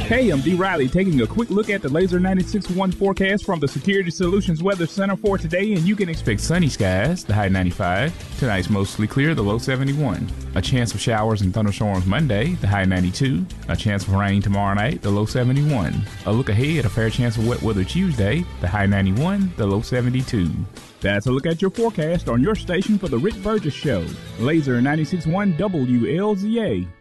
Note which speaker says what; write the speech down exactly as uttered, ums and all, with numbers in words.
Speaker 1: Hey, I'm D. Riley taking a quick look at the Laser ninety-six point one forecast from the Security Solutions Weather Center for today, and you can expect sunny skies, the high ninety-five. Tonight's mostly clear, the low seventy-one. A chance of showers and thunderstorms Monday, the high ninety-two. A chance of rain tomorrow night, the low seventy-one. A look ahead, a fair chance of wet weather Tuesday, the high ninety-one, the low seventy-two. That's a look at your forecast on your station for the Rick Burgess Show. Laser ninety-six point one W L Z A.